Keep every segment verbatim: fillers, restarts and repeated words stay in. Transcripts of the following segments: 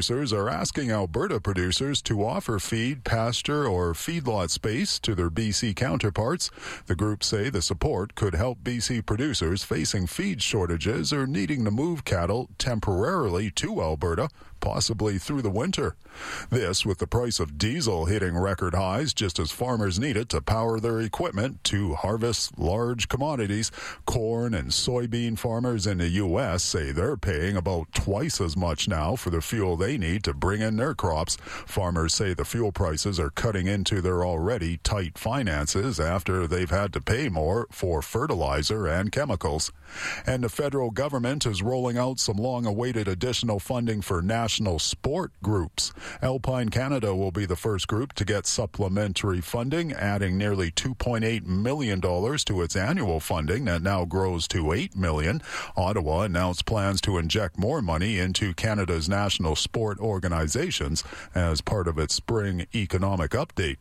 producers are asking Alberta producers to offer feed, pasture, or feedlot space to their B C counterparts. The groups say the support could help B C producers facing feed shortages or needing to move cattle temporarily to Alberta, possibly through the winter. This with the price of diesel hitting record highs just as farmers need it to power their equipment to harvest large commodities. Corn and soybean farmers in the U S say they're paying about twice as much now for the fuel they need to bring in their crops. Farmers say the fuel prices are cutting into their already tight finances after they've had to pay more for fertilizer and chemicals. And the federal government is rolling out some long-awaited additional funding for national sport groups. Alpine Canada will be the first group to get supplementary funding, adding nearly two point eight million dollars to its annual funding that now grows to eight million dollars. Ottawa announced plans to inject more money into Canada's national sport organizations as part of its spring economic update.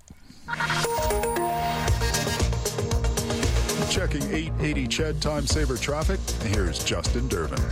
Checking eight eighty C H E D Time Saver traffic, here's Justin Durbin.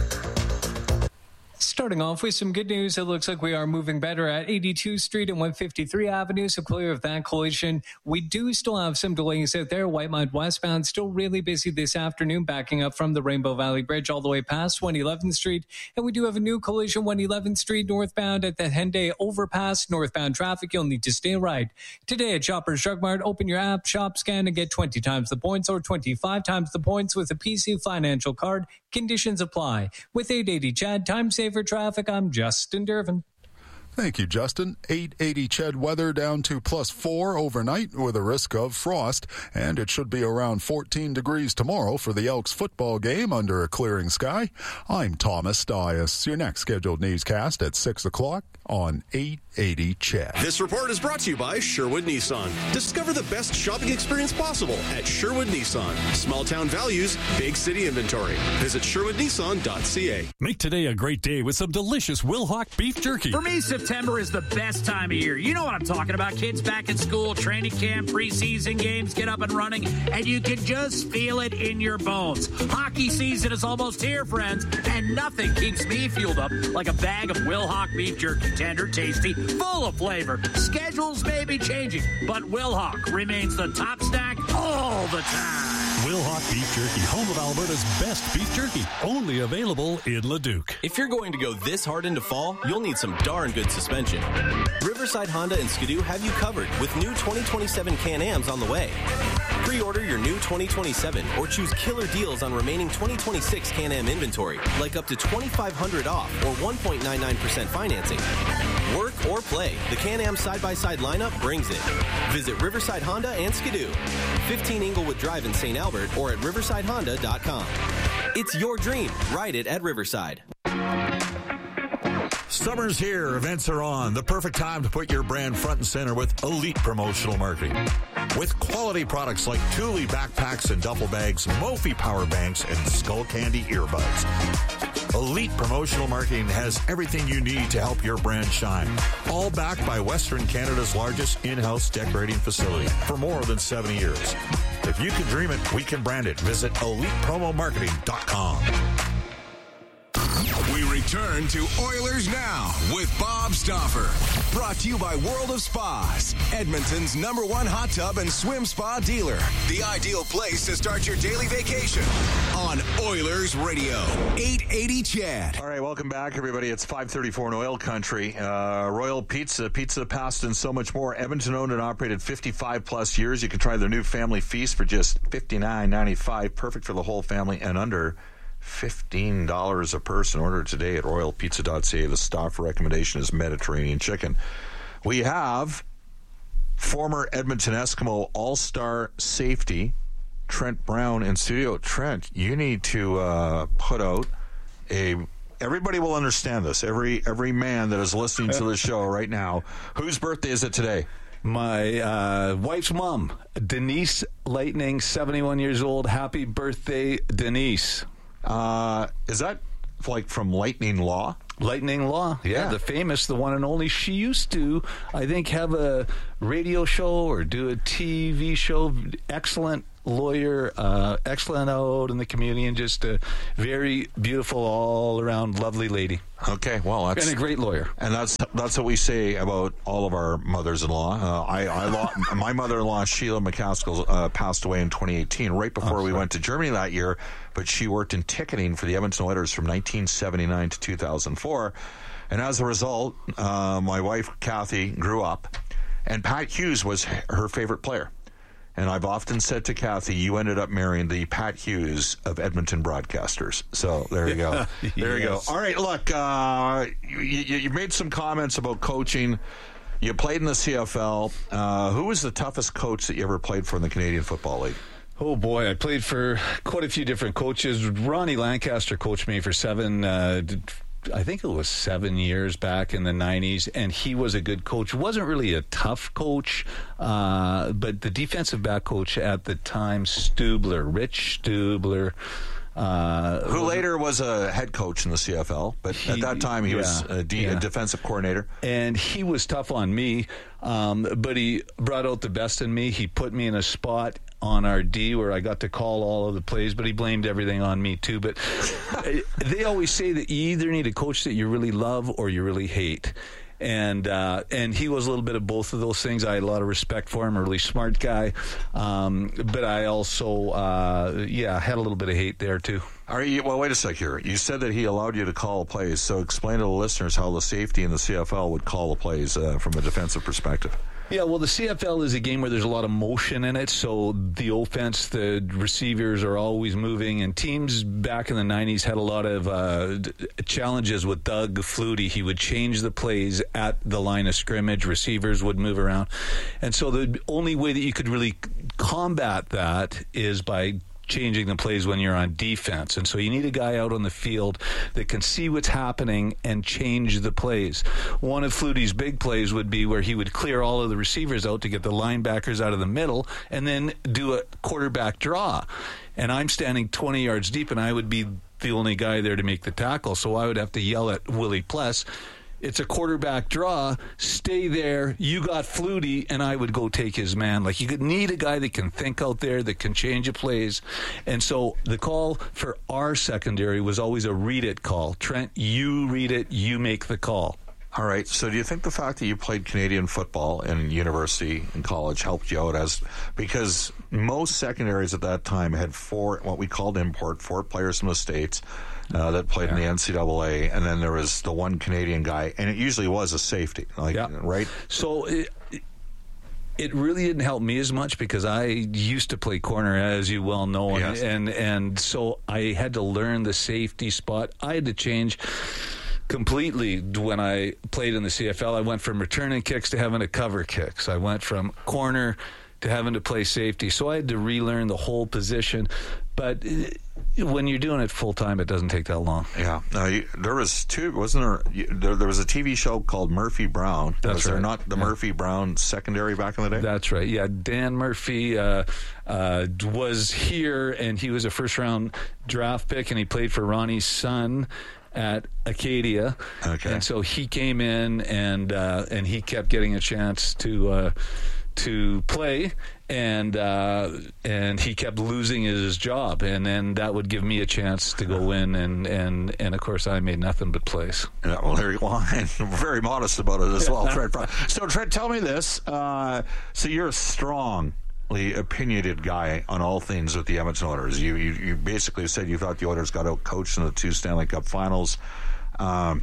Starting off with some good news, it looks like we are moving better at eighty-two Street and one fifty-three Avenue, so clear of that collision. We do still have some delays out there. Whitemud westbound still really busy this afternoon, backing up from the Rainbow Valley Bridge all the way past one eleventh Street. And we do have a new collision, one eleventh Street northbound at the Henday Overpass. Northbound traffic, you'll need to stay right. Today at Shoppers Drug Mart, open your app, shop, scan, and get twenty times the points or twenty-five times the points with a P C financial card. Conditions apply. With eight eighty C H E D Time Saver Traffic, I'm Justin Durbin. Thank you, Justin. eight eighty C H E D weather down to plus four overnight with a risk of frost, and it should be around fourteen degrees tomorrow for the Elks football game under a clearing sky. I'm Thomas Dias. Your next scheduled newscast at six o'clock on eight eighty C H E D. This report is brought to you by Sherwood Nissan. Discover the best shopping experience possible at Sherwood Nissan. Small town values, big city inventory. Visit sherwood nissan dot c a. Make today a great day with some delicious Wilhauk beef jerky. For me, September is the best time of year. You know what I'm talking about. Kids back in school, training camp, preseason games get up and running, and you can just feel it in your bones. Hockey season is almost here, friends, and nothing keeps me fueled up like a bag of Wilhauk beef jerky. Tender, tasty, full of flavor. Schedules may be changing, but Wilhauk remains the top snack all the time. Wilhauk Beef Jerky, home of Alberta's best beef jerky. Only available in Leduc. If you're going to go this hard into fall, you'll need some darn good suspension. Riverside Honda and Skidoo have you covered with new twenty twenty-seven Can-Ams on the way. Pre-order your new twenty twenty-seven or choose killer deals on remaining twenty twenty-six Can-Am inventory, like up to twenty-five hundred dollars off or one point nine nine percent financing. Work or play, the Can-Am side-by-side lineup brings it. Visit Riverside Honda and Skidoo, fifteen Inglewood Drive in Saint Albert, or at riverside honda dot com. It's your dream. Ride it at Riverside. Summer's here. Events are on. The perfect time to put your brand front and center with elite promotional marketing. With quality products like Thule backpacks and duffel bags, Mophie power banks, and Skull Candy earbuds. Elite promotional marketing has everything you need to help your brand shine. All backed by Western Canada's largest in-house decorating facility for more than seventy years. If you can dream it, we can brand it. Visit elite promo marketing dot com. We return to Oilers Now with Bob Stauffer. Brought to you by World of Spas, Edmonton's number one hot tub and swim spa dealer. The ideal place to start your daily vacation on Oilers Radio, eight eighty C H E D. All right, welcome back, everybody. It's five thirty-four in Oil Country. Uh, Royal Pizza, Pizza, Pasta, and so much more. Edmonton owned and operated fifty-five plus years. You can try their new family feast for just fifty-nine ninety-five. Perfect for the whole family and under fifteen dollars a person. Order today at royal pizza dot c a. The Stauffer recommendation is Mediterranean chicken. We have former Edmonton Eskimo All-Star safety Trent Brown in studio. Trent, you need to uh, put out a... Everybody will understand this. Every every man that is listening to the show right now. Whose birthday is it today? My uh, wife's mom, Denise Lightning, seventy-one years old. Happy birthday, Denise. Uh, is that like from Lightning Law? Lightning Law, yeah, yeah, the famous, the one and only. She used to, I think, have a radio show or do a T V show. Excellent lawyer, uh, excellent out in the community, and just a very beautiful, all-around lovely lady. Okay, well, that's and a great lawyer. And that's that's what we say about all of our mothers-in-law. Uh, I, I lo- my mother-in-law Sheila McCaskill uh, passed away in twenty eighteen, right before oh, we went to Germany that year. But she worked in ticketing for the Edmonton Oilers from nineteen seventy-nine to two thousand four, and as a result, uh, my wife Kathy grew up, and Pat Hughes was her favorite player. And I've often said to Kathy, you ended up marrying the Pat Hughes of Edmonton broadcasters. So there you go. There yes. you go. All right, look, uh, you, you, you made some comments about coaching. You played in the C F L. Uh, who was the toughest coach that you ever played for in the Canadian Football League? Oh, boy, I played for quite a few different coaches. Ronnie Lancaster coached me for seven uh I think it was seven years back in the nineties, and he was a good coach. Wasn't really a tough coach, uh, but the defensive back coach at the time, Stubler, Rich Stubler. Uh, Who later was a head coach in the C F L, but he, at that time he yeah, was a, D, yeah. a defensive coordinator. And he was tough on me, um, but he brought out the best in me. He put me in a spot on our D where I got to call all of the plays, but he blamed everything on me too. But they always say that you either need a coach that you really love or you really hate. And uh, and he was a little bit of both of those things. I had a lot of respect for him, a really smart guy. Um, but I also, uh, yeah, had a little bit of hate there too. All right, well, wait a sec here. You said that he allowed you to call plays. So explain to the listeners how the safety in the C F L would call the plays uh, from a defensive perspective. Yeah, well, the C F L is a game where there's a lot of motion in it, so the offense, the receivers are always moving, and teams back in the nineties had a lot of uh, challenges with Doug Flutie. He would change the plays at the line of scrimmage, receivers would move around, and so the only way that you could really combat that is by changing the plays when you're on defense. And so you need a guy out on the field that can see what's happening and change the plays. One of Flutie's big plays would be where he would clear all of the receivers out to get the linebackers out of the middle and then do a quarterback draw. And I'm standing twenty yards deep, and I would be the only guy there to make the tackle. So I would have to yell at Willie Pless, it's a quarterback draw, stay there, you got Flutie, and I would go take his man. Like, you could need a guy that can think out there, that can change the plays. And so the call for our secondary was always a read it call. Trent, you read it, you make the call. All right, so do you think the fact that you played Canadian football in university and college helped you out? As because most secondaries at that time had four, what we called import, four players from the States, Uh, that played yeah. in the N C double A, and then there was the one Canadian guy, and it usually was a safety, like yeah. right? So it, it really didn't help me as much because I used to play corner, as you well know, and, yes. and and so I had to learn the safety spot. I had to change completely when I played in the C F L. I went from returning kicks to having to cover kicks. I went from corner to having to play safety. So I had to relearn the whole position. But when you're doing it full time, it doesn't take that long. Yeah. Uh, you, there was two, wasn't there, there? There was a T V show called Murphy Brown. That's was right. there not the yeah. Murphy Brown secondary back in the day? That's right. Yeah. Dan Murphy uh, uh, was here, and he was a first round draft pick, and he played for Ronnie's son at Acadia. Okay. And so he came in, and uh, and he kept getting a chance to uh, to play, and uh, and he kept losing his job, and then that would give me a chance to go in, and and, and of course I made nothing but plays. Yeah, well, there you go. And very modest about it as well, Trent. So, Trent, tell me this. Uh, so you're a strongly opinionated guy on all things with the Edmonton Oilers. You, you you basically said you thought the Oilers got out coached in the two Stanley Cup Finals. Um,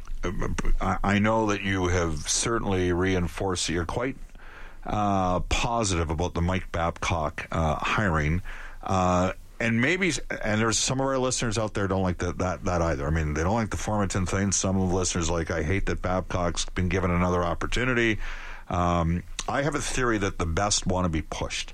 I, I know that you have certainly reinforced that you're quite Uh, positive about the Mike Babcock uh, hiring, uh, and maybe, and there's some of our listeners out there don't like that, that that either. I mean, they don't like the Formanton thing. Some of the listeners like, I hate that Babcock's been given another opportunity. Um, I have a theory that the best want to be pushed.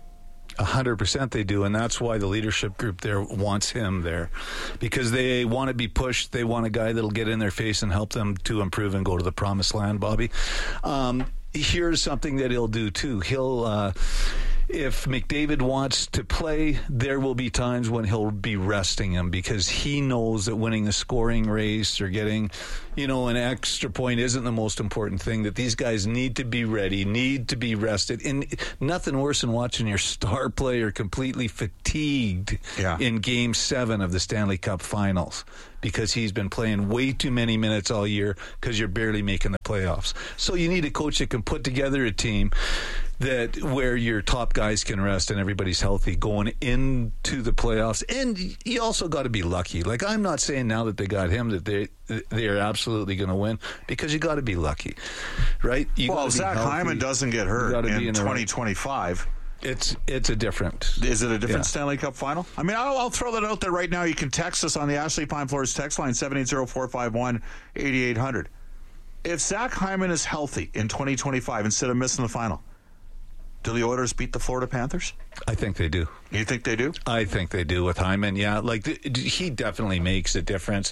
A hundred percent they do, and that's why the leadership group there wants him there, because they want to be pushed. They want a guy that'll get in their face and help them to improve and go to the promised land, Bobby. Um, Here's something that he'll do too. He'll uh, if McDavid wants to play, there will be times when he'll be resting him because he knows that winning the scoring race or getting, you know, an extra point isn't the most important thing, that these guys need to be ready, need to be rested. And nothing worse than watching your star player completely fatigued yeah. in Game seven of the Stanley Cup Finals because he's been playing way too many minutes all year because you're barely making the playoffs. So you need a coach that can put together a team that where your top guys can rest and everybody's healthy going into the playoffs. And you also got to be lucky. Like, I'm not saying now that they got him that they they are absolutely going to win, because you got to be lucky, right? You well, if Zach healthy, Hyman doesn't get hurt in, in twenty twenty-five... Right. It's it's a different. Is it a different yeah. Stanley Cup final? I mean, I'll, I'll throw that out there right now. You can text us on the Ashley Pine Floors text line, seven eight zero, four five one, eight eight zero zero. If Zach Hyman is healthy in twenty twenty-five instead of missing the final, do the Oilers beat the Florida Panthers? I think they do. You think they do? I think they do with Hyman, yeah. Like, he definitely makes a difference.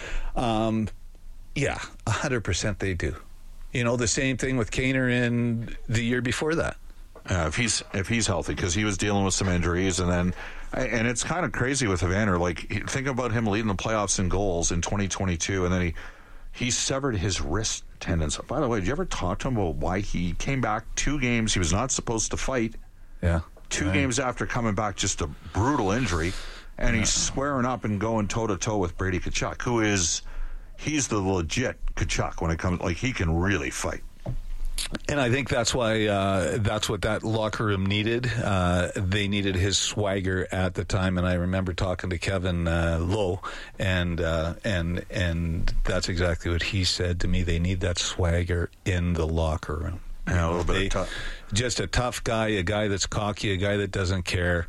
Um, yeah, one hundred percent they do. You know, the same thing with Kaner in the year before that. Uh, if he's if he's healthy, because he was dealing with some injuries, and then and it's kind of crazy with Evander. Like, think about him leading the playoffs in goals in twenty twenty-two, and then he he severed his wrist tendons. By the way, did you ever talk to him about why he came back two games? He was not supposed to fight. Yeah, two right. games after coming back, just a brutal injury, and yeah. he's squaring up and going toe to toe with Brady Tkachuk, who is he's the legit Tkachuk when it comes. Like, he can really fight. And I think that's why uh, that's what that locker room needed. Uh, they needed his swagger at the time, and I remember talking to Kevin uh, Lowe, and uh, and and that's exactly what he said to me. They need that swagger in the locker room. Yeah, a little bit they, of tough. Just a tough guy, a guy that's cocky, a guy that doesn't care,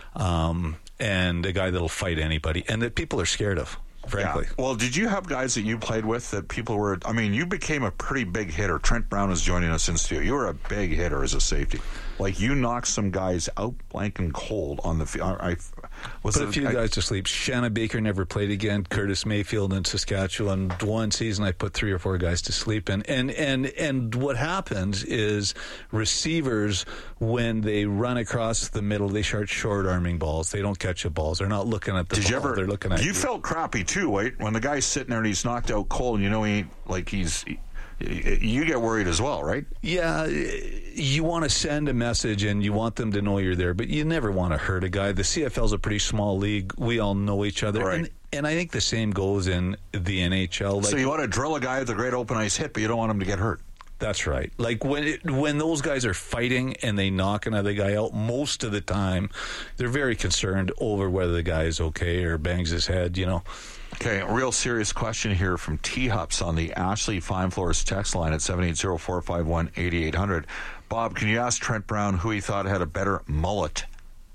um, and a guy that'll fight anybody, and that people are scared of. Frankly. Yeah. Well, did you have guys that you played with that people were, I mean, you became a pretty big hitter. Trent Brown is joining us in studio. You were a big hitter as a safety. Like, you knocked some guys out blank and cold on the field. I, I was Put it, a few I, guys to sleep. Shannon Baker never played again. Curtis Mayfield in Saskatchewan. One season I put three or four guys to sleep. And, and, and, and what happens is receivers, when they run across the middle, they start short-arming balls. They don't catch the balls. They're not looking at the did ball. You ever, They're looking at you. You felt crappy, too, right? When the guy's sitting there and he's knocked out cold, and you know he ain't, like, he's... You get worried as well, right? Yeah, you want to send a message and you want them to know you're there, but you never want to hurt a guy. The C F L's a pretty small league. We all know each other. Right. And, and I think the same goes in the N H L. Like, so you want to drill a guy with a great open ice hit, but you don't want him to get hurt. That's right. Like, when it, when those guys are fighting and they knock another guy out, most of the time they're very concerned over whether the guy is okay or bangs his head, you know. Okay, a real serious question here from T-Hups on the Ashley Fine Floors text line at seven eight zero, four five one, eight eight zero zero. Bob, can you ask Trent Brown who he thought had a better mullet,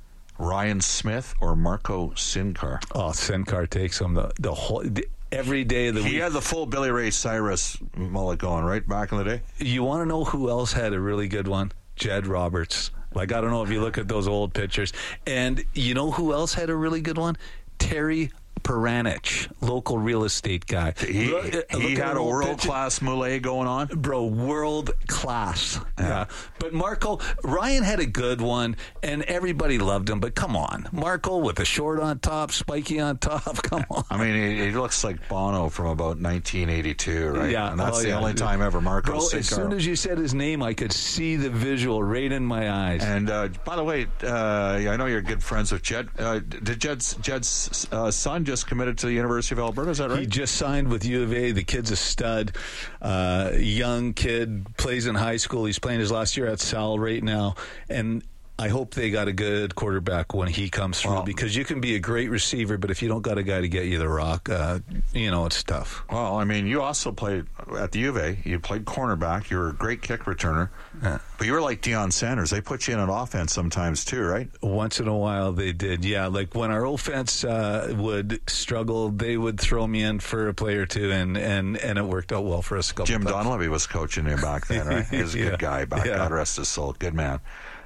Ryan Smith or Marco Sincar? Oh, Sincar takes him the, the whole... The, every day of the he week. He had the full Billy Ray Cyrus mullet going, right, back in the day? You want to know who else had a really good one? Jed Roberts. Like, I don't know if you look at those old pictures. And you know who else had a really good one? Terry Peranich, local real estate guy. He, look, he look had a world-class mullet going on? Bro, world-class. Yeah. yeah. But Marco, Ryan had a good one, and everybody loved him, but come on. Marco with the short on top, spiky on top, come on. I mean, he, he looks like Bono from about nineteen eighty-two, right? Yeah. And that's oh, the yeah. only time ever Marco Bro, Sincar. As soon as you said his name, I could see the visual right in my eyes. And uh, by the way, uh, I know you're good friends with Jed. Uh, did Jed's, Jed's uh, son just committed to the University of Alberta? Is that right? He just signed with U of A. The kid's a stud. Uh, young kid, plays in high school. He's playing his last year at Sal right now. And I hope they got a good quarterback when he comes through, well, because you can be a great receiver, but if you don't got a guy to get you the rock, uh, you know, it's tough. Well, I mean, you also played at the U of A. You played cornerback. You were a great kick returner. Yeah. But you were like Deion Sanders. They put you in an offense sometimes too, right? Once in a while they did, yeah. Like when our offense uh, would struggle, they would throw me in for a play or two, and, and, and it worked out well for us a couple Jim times. Donlevy was coaching you back then, right? He was a yeah. good guy back. Yeah. God rest his soul. Good man.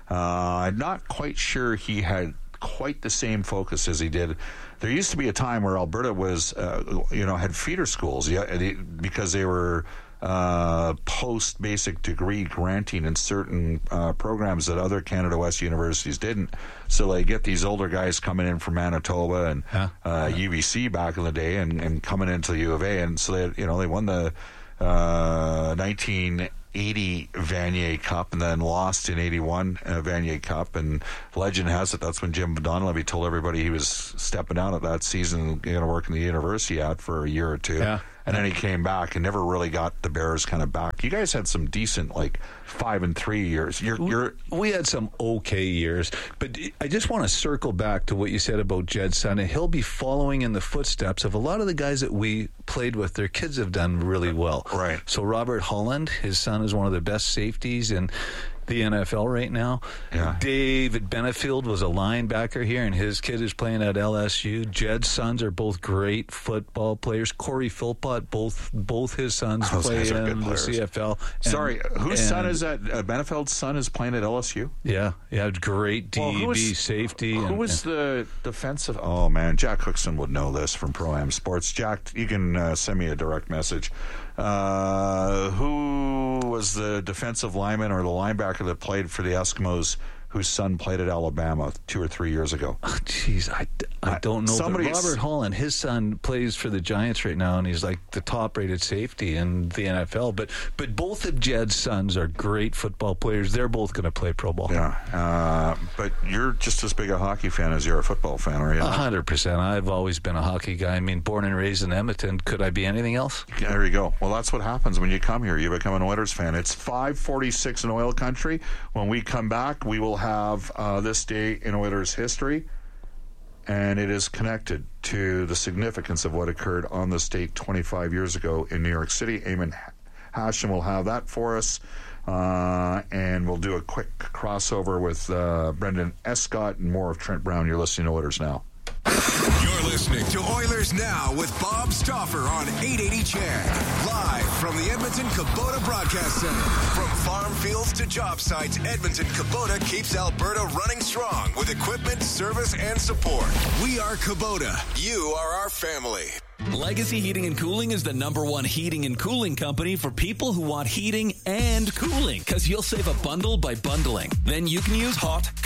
Uh, I'm not quite sure he had quite the same focus as he did. There used to be a time where Alberta was, uh, you know, had feeder schools, yeah, because they were uh, uh, post-basic degree granting in certain uh, programs that other Canada West universities didn't. So they get these older guys coming in from Manitoba and yeah. uh, U B C back in the day, and, and coming into the U of A, and so they, you know, they won the uh, nineteen eighty Vanier Cup and then lost in eighty-one uh, Vanier Cup, and legend has it that's when Jim Donlevy told everybody he was stepping out of that season, going to work in the university out for a year or two. Yeah. And then he came back and never really got the Bears kind of back. You guys had some decent, like, five and three years. You're, you're we had some okay years, but I just want to circle back to what you said about Jed Son, and he'll be following in the footsteps of a lot of the guys that we played with. Their kids have done really well. Right. So Robert Holland, his son, is one of the best safeties in the N F L right now. Yeah. David Benefield was a linebacker here, and his kid is playing at L S U. Jed's sons are both great football players. Corey Philpott, both both his sons Those play guys are in good the players. C F L. And, Sorry, whose and, son is that? Uh, Benefield's son is playing at L S U? Yeah, yeah, great D B, Well, who was- safety. Who and, was and, the defensive? Oh man, Jack Cookson would know this from Pro Am Sports. Jack, you can uh, send me a direct message. Uh, who was the defensive lineman or the linebacker that played for the Eskimos, whose son played at Alabama two or three years ago? Jeez, oh, I, I don't know. But Robert Holland, his son plays for the Giants right now, and he's like the top-rated safety in the N F L. But but both of Jed's sons are great football players. They're both going to play pro ball. Yeah, uh, but you're just as big a hockey fan as you're a football fan, are you? A hundred percent. I've always been a hockey guy. I mean, born and raised in Edmonton. Could I be anything else? There you go. Well, that's what happens when you come here. You become an Oilers fan. It's five forty-six in Oil Country. When we come back, we will have uh, this day in Oilers history, and it is connected to the significance of what occurred on this date twenty-five years ago in New York City. Eamon Hashem will have that for us, uh, and we'll do a quick crossover with uh, Brendan Escott and more of Trent Brown. You're listening to Oilers Now. You're listening to Oilers Now with Bob Stauffer on eight eighty C H E D. Live from the Edmonton Kubota Broadcast Center. From farm fields to job sites, Edmonton Kubota keeps Alberta running strong with equipment, service, and support. We are Kubota. You are our family. Legacy Heating and Cooling is the number one heating and cooling company for people who want heating and cooling, because you'll save a bundle by bundling. Then you can use hot,